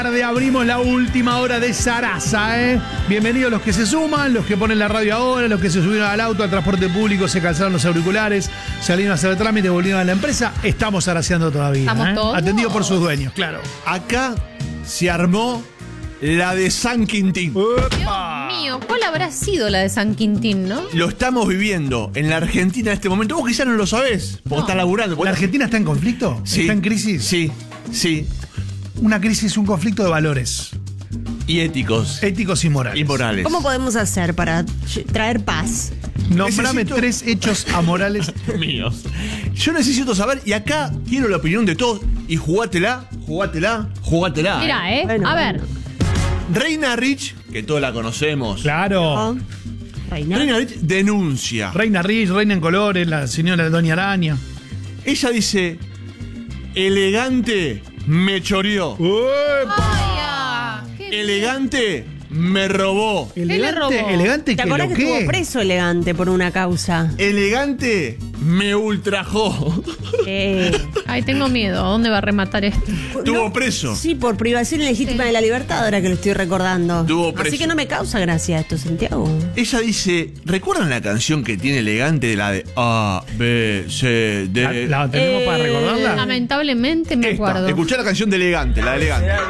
Abrimos la última hora de Sarasa, Bienvenidos los que se suman, los que ponen la radio ahora, los que se subieron al auto, al transporte público, se calzaron los auriculares, salieron a hacer el trámite, volvieron a la empresa. Estamos zaraseando todavía. ¿Estamos todos? Atendido por sus dueños, claro. Acá se armó la de San Quintín. Dios mío, ¿cuál habrá sido la de San Quintín, no? Lo estamos viviendo en la Argentina en este momento. Vos quizás no lo sabés, porque estás laburando. ¿La Argentina está en conflicto? Sí. ¿Está en crisis? Sí, sí. Una crisis, un conflicto de valores. Y éticos. Éticos y morales. Y morales. ¿Cómo podemos hacer para traer paz? Nombrame Necesito- 3 hechos amorales. Míos. Yo necesito saber, y acá quiero la opinión de todos, y jugátela. Mirá, Bueno, a ver. Reina Rich, que todos la conocemos. Claro. Reina. Reina Rich denuncia. Reina Rich, Reina en Colores, la señora Doña Araña. Ella dice, elegante me choreó. Elegante me robó. Elegante, robó? elegante ¿Te que acordás lo que estuvo que. preso elegante por una causa? Elegante me ultrajó. Ay, tengo miedo. ¿A dónde va a rematar esto? Estuvo preso. Sí, por privación ilegítima de la libertad, ahora que lo estoy recordando. Estuvo preso. Así que no me causa gracia esto, Santiago. Ella dice, ¿recuerdan la canción que tiene Elegante de la de A, B, C, D? ¿La tenemos para recordarla? Lamentablemente me Esta. acuerdo. Escuchá la canción de Elegante, la de Elegante.